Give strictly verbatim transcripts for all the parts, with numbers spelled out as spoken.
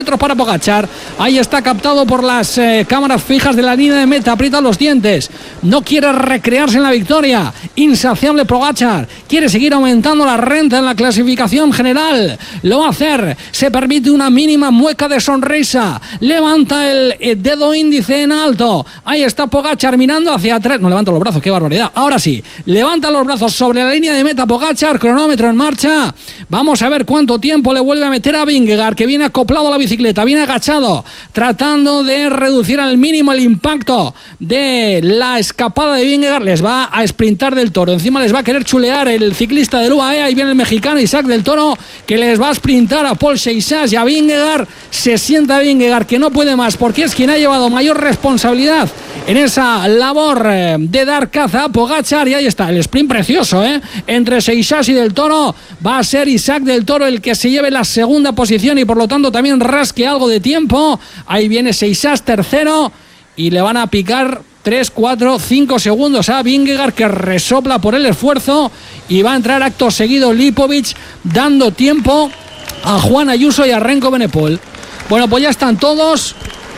para Pogačar. Ahí está captado por las eh, cámaras fijas de la línea de meta. Aprieta los dientes. No quiere recrearse en la victoria. Insaciable Pogačar. Quiere seguir aumentando la renta en la clasificación general. Lo va a hacer. Se permite una mínima mueca de sonrisa. Levanta el eh, dedo índice en alto. Ahí está Pogačar mirando hacia atrás. No levanta los brazos. Qué barbaridad. Ahora sí. Levanta los brazos sobre la línea de meta Pogačar. Cronómetro en marcha. Vamos a ver cuánto tiempo le vuelve a meter a Vingegaard, que viene acoplado a la bicicleta. Bicicleta, viene agachado, tratando de reducir al mínimo el impacto de la escapada de Vingegaard. Les va a sprintar del Toro, encima les va a querer chulear el ciclista del U A E. Ahí viene el mexicano Isaac del Toro, que les va a sprintar a Paul Seixas y a Vingegaard. Se sienta Vingegaard, que no puede más, porque es quien ha llevado mayor responsabilidad en esa labor de dar caza a Pogačar. Y ahí está, el sprint precioso, ¿eh? Entre Seixas y del Toro. Va a ser Isaac del Toro el que se lleve la segunda posición y por lo tanto también rasque algo de tiempo. Ahí viene Seixas tercero y le van a picar tres, cuatro, cinco segundos a Vingegaard, que resopla por el esfuerzo, y va a entrar acto seguido Lipovic, dando tiempo a Juan Ayuso y a Renko Benepol. Bueno, pues ya están todos.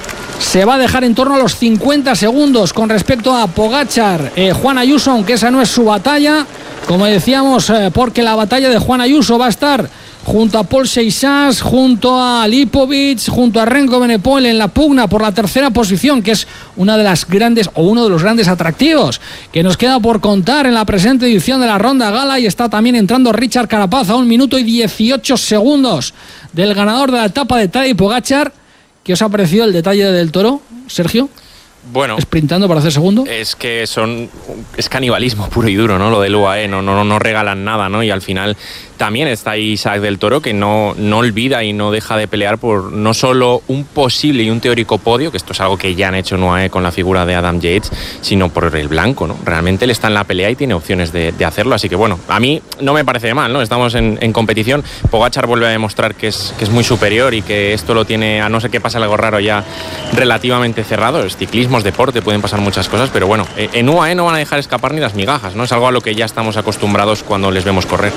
Se va a dejar en torno a los cincuenta segundos con respecto a Pogačar, eh, Juan Ayuso, aunque esa no es su batalla, como decíamos, eh, porque la batalla de Juan Ayuso va a estar junto a Paul Seixas, junto a Lipovic, junto a Renko Benepol en la pugna por la tercera posición, que es una de las grandes, o uno de los grandes atractivos que nos queda por contar en la presente edición de la Ronda Gala. Y está también entrando Richard Carapaz a un minuto y dieciocho segundos del ganador de la etapa de Tadej Pogačar. ¿Qué os ha parecido el detalle del Toro, Sergio? Bueno, sprintando para hacer segundo. Es que son es canibalismo puro y duro, ¿no? Lo del U A E, no, no, no regalan nada, ¿no? Y al final también está ahí Isaac del Toro, que no, no olvida y no deja de pelear por no solo un posible y un teórico podio, que esto es algo que ya han hecho en U A E con la figura de Adam Yates, sino por el blanco, ¿no? Realmente él está en la pelea y tiene opciones de, de hacerlo, así que bueno, a mí no me parece mal, ¿no? Estamos en, en competición. Pogačar vuelve a demostrar que es, que es muy superior y que esto lo tiene, a no ser que pase algo raro, ya relativamente cerrado. Es ciclismo, es deporte, pueden pasar muchas cosas, pero bueno, en U A E no van a dejar escapar ni las migajas, ¿no? Es algo a lo que ya estamos acostumbrados cuando les vemos correr.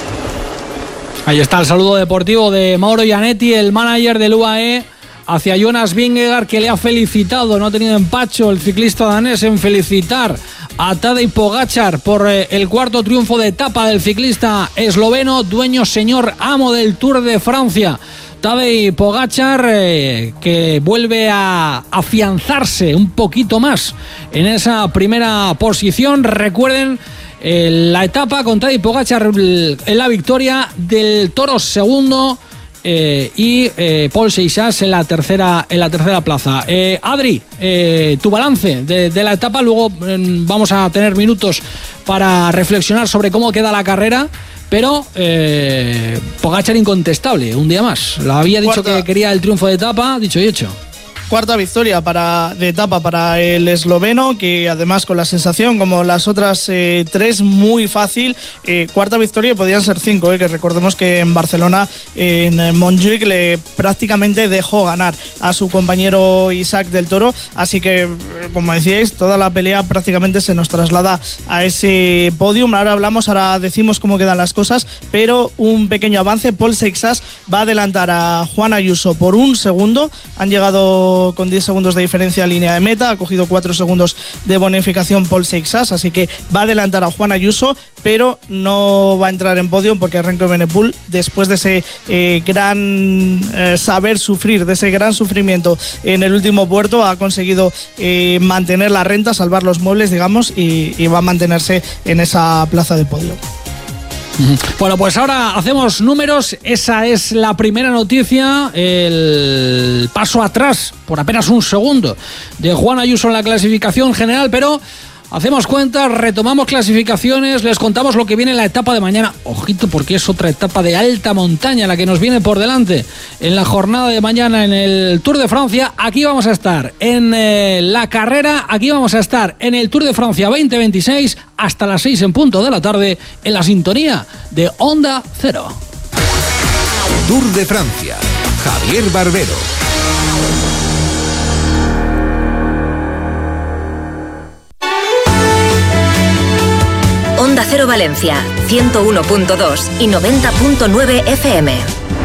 Ahí está el saludo deportivo de Mauro Gianetti, el manager del U A E, hacia Jonas Vingegaard, que le ha felicitado. No ha tenido empacho el ciclista danés en felicitar a Tadej Pogačar por eh, el cuarto triunfo de etapa del ciclista esloveno, dueño, señor, amo del Tour de Francia. Tadej Pogačar, eh, que vuelve a afianzarse un poquito más en esa primera posición. Recuerden eh, la etapa con Tadej Pogačar en la victoria, del Toro segundo eh, y eh, Paul Seixas en la tercera en la tercera plaza. Eh, Adri, eh, tu balance de, de la etapa. Luego eh, vamos a tener minutos para reflexionar sobre cómo queda la carrera. Pero eh, Pogačar incontestable, un día más. Lo había dicho Cuarta. que quería el triunfo de etapa, dicho y hecho. Cuarta victoria para, de etapa para el esloveno, que además con la sensación, como las otras eh, tres, muy fácil. Eh, cuarta victoria, y podían ser cinco, eh, que recordemos que en Barcelona, eh, en Montjuic, le prácticamente dejó ganar a su compañero Isaac del Toro. Así que, como decíais, toda la pelea prácticamente se nos traslada a ese podium. Ahora hablamos, ahora decimos cómo quedan las cosas, pero un pequeño avance. Paul Seixas va a adelantar a Juan Ayuso por un segundo. Han llegado con diez segundos de diferencia a línea de meta, ha cogido cuatro segundos de bonificación Paul Seixas, así que va a adelantar a Juan Ayuso, pero no va a entrar en podio porque Renko Benepol, después de ese eh, gran eh, saber sufrir, de ese gran sufrimiento en el último puerto, ha conseguido eh, mantener la renta, salvar los muebles, digamos, y, y va a mantenerse en esa plaza de podio. Bueno, pues ahora hacemos números. Esa es la primera noticia, el paso atrás por apenas un segundo de Juan Ayuso en la clasificación general, pero hacemos cuentas, retomamos clasificaciones, les contamos lo que viene en la etapa de mañana. Ojito, porque es otra etapa de alta montaña la que nos viene por delante en la jornada de mañana en el Tour de Francia. Aquí vamos a estar en eh, la carrera, aquí vamos a estar en el Tour de Francia veinte veintiséis hasta las seis en punto de la tarde en la sintonía de Onda Cero. Tour de Francia, Javier Barbero. Onda Cero Valencia, ciento uno punto dos y noventa punto nueve F M.